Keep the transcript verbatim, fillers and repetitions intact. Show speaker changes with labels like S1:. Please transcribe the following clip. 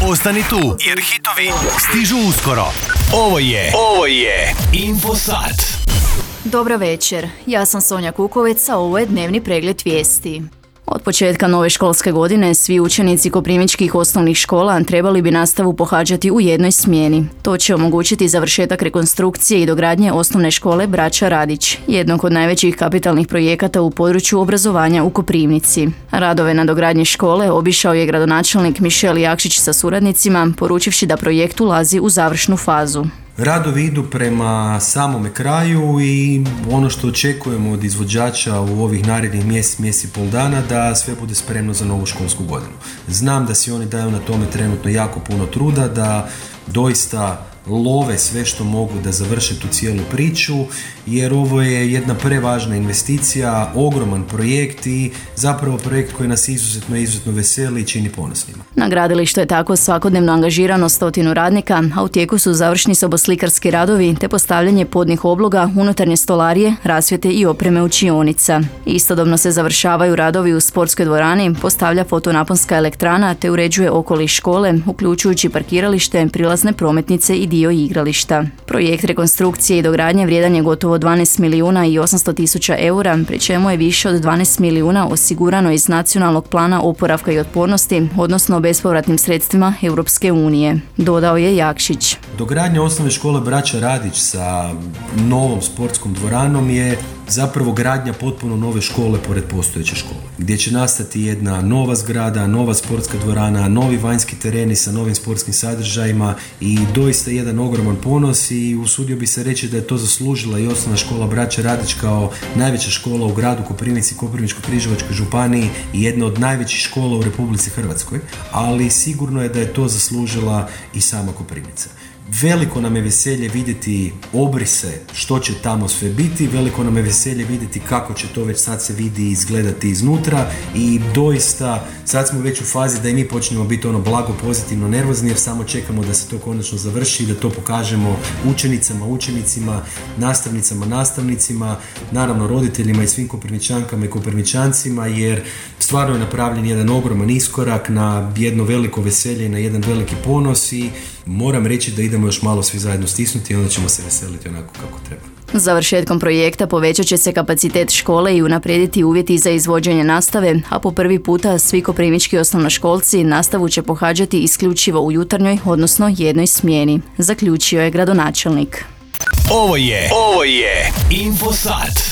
S1: Ostani tu, jer hitovi stižu uskoro. Ovo je, ovo je Infosat.
S2: Dobar večer, ja sam Sonja Kukovec, a ovo je dnevni pregled vijesti. Od početka nove školske godine svi učenici koprivničkih osnovnih škola trebali bi nastavu pohađati u jednoj smjeni. To će omogućiti završetak rekonstrukcije i dogradnje osnovne škole Braća Radić, jednog od najvećih kapitalnih projekata u području obrazovanja u Koprivnici. Radove na dogradnji škole obišao je gradonačelnik Mišel Jakšić sa suradnicima, poručivši da projekt ulazi u završnu fazu.
S3: Radovi idu prema samome kraju i ono što očekujemo od izvođača u ovih narednih mjesec, mjesec i pol dana da sve bude spremno za novu školsku godinu. Znam da si oni daju na tome trenutno jako puno truda, da doista love sve što mogu da završe tu cijelu priču, jer ovo je jedna prevažna investicija, ogroman projekt i zapravo projekt koji nas izuzetno, izuzetno veseli i čini ponosnima.
S2: Na gradilištu je tako svakodnevno angažirano stotinu radnika, a u tijeku su završni soboslikarski radovi te postavljanje podnih obloga, unutarnje stolarije, rasvjete i opreme učionica. Istodobno se završavaju radovi u sportskoj dvorani, postavlja fotonaponska elektrana te uređuje okoliš škole, uključujući parkiralište, prilazne prometnice i dio igrališta. Projekt rekonstrukcije i dogradnje vrijedan je gotovo dvanaest milijuna i osamsto tisuća eura, pri čemu je više od dvanaest milijuna osigurano iz nacionalnog plana oporavka i otpornosti, odnosno bespovratnim sredstvima Europske unije, dodao je Jakšić.
S3: Dogradnja osnovne škole Braća Radić sa novom sportskom dvoranom je zapravo gradnja potpuno nove škole pored postojeće škole, gdje će nastati jedna nova zgrada, nova sportska dvorana, novi vanjski tereni sa novim sportskim sadržajima i doista jedan ogroman ponos i usudio bi se reći da je to zaslužila i osnovna škola Braća Radić kao najveća škola u gradu Koprivnici, Koprivničko-križevačkoj županiji i jedna od najvećih škola u Republici Hrvatskoj, ali sigurno je da je to zaslužila i sama Koprivnica. Veliko nam je veselje vidjeti obrise što će tamo sve biti, veliko nam je veselje vidjeti kako će to već sad se vidi izgledati iznutra i doista sad smo već u fazi da i mi počnemo biti ono blago pozitivno nervozni jer samo čekamo da se to konačno završi i da to pokažemo učenicama, učenicima, nastavnicama, nastavnicima, naravno roditeljima i svim Koprivničankama i Koprivničancima jer stvarno je napravljen jedan ogroman iskorak na jedno veliko veselje i na jedan veliki ponos i moram reći da idemo još malo svi zajedno stisnuti i onda ćemo se veseliti onako kako treba.
S2: Završetkom projekta povećat će se kapacitet škole i unaprijediti uvjeti za izvođenje nastave, a po prvi puta svi koprivnički osnovnoškolci nastavu će pohađati isključivo u jutarnjoj, odnosno jednoj smjeni, zaključio je gradonačelnik.
S1: Ovo je, ovo je Infosat.